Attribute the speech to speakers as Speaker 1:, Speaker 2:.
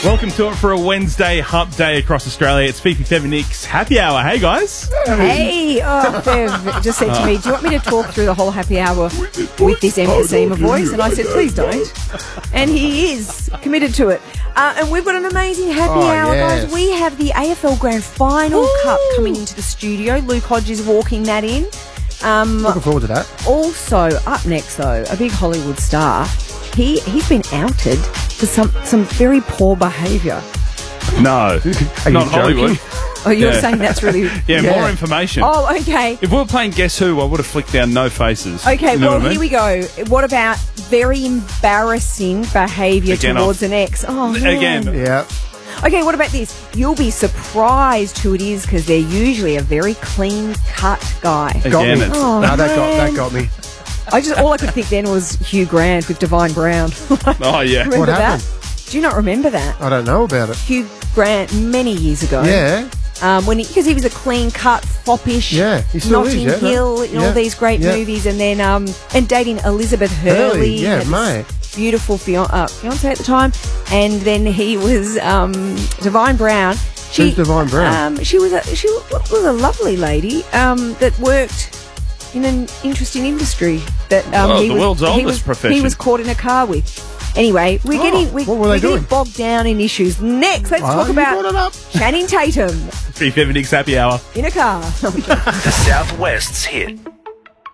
Speaker 1: Welcome to it for a Wednesday hump day across Australia. It's Fifi, Fev and Nick's Happy Hour. Hey, guys.
Speaker 2: Hey, Fev just said to me, do you want me to talk through the whole happy hour with this emphysema voice? And I said, please don't. And he is committed to it. And we've got an amazing happy hour, guys. We have the AFL Grand Final Cup coming into the studio. Luke Hodge is walking that in.
Speaker 3: Looking forward to that.
Speaker 2: Also, up next, though, a big Hollywood star. He's been outed for some very poor behaviour.
Speaker 1: No, not Hollywood.
Speaker 2: Oh, you're saying that's really...
Speaker 1: Yeah, more information.
Speaker 2: Oh, okay.
Speaker 1: If we were playing Guess Who, I would have flicked down no faces.
Speaker 2: Okay,
Speaker 1: You know
Speaker 2: well,
Speaker 1: what I mean?
Speaker 2: here we go. What about very embarrassing behaviour
Speaker 1: Again,
Speaker 2: towards an ex? Oh, man.
Speaker 1: Again.
Speaker 3: Yeah.
Speaker 2: Okay, what about this? You'll be surprised who it is because they're usually a very clean-cut guy.
Speaker 3: Got me.
Speaker 1: Again, it's...
Speaker 2: Oh,
Speaker 3: No, that
Speaker 2: man.
Speaker 3: got me.
Speaker 2: All I could think then was Hugh Grant with Divine Brown.
Speaker 1: Oh, yeah.
Speaker 2: Remember
Speaker 3: What
Speaker 2: that?
Speaker 3: happened?
Speaker 2: Do you not remember that?
Speaker 3: I don't know about it.
Speaker 2: Hugh Grant many years ago.
Speaker 3: Yeah.
Speaker 2: Because he was a clean-cut, foppish,
Speaker 3: Yeah, he still
Speaker 2: Notting
Speaker 3: is, yeah.
Speaker 2: Hill in all
Speaker 3: Yeah,
Speaker 2: these great
Speaker 3: yeah.
Speaker 2: movies, and then and dating Elizabeth Hurley,
Speaker 3: yeah,
Speaker 2: had this
Speaker 3: mate.
Speaker 2: beautiful fiance at the time, and then he was Divine Brown.
Speaker 3: Who's Divine Brown?
Speaker 2: She was a lovely lady that worked in an interesting industry that
Speaker 1: the world's oldest profession.
Speaker 2: He was caught in a car with. Anyway, we're
Speaker 3: what were they
Speaker 2: getting
Speaker 3: doing?
Speaker 2: bogged down in issues. Next, let's talk
Speaker 3: You brought it
Speaker 2: about
Speaker 3: up.
Speaker 2: Channing Tatum
Speaker 1: Fifi, Fev and Nick's Happy Hour.
Speaker 2: in a car.
Speaker 4: The Southwest's hit.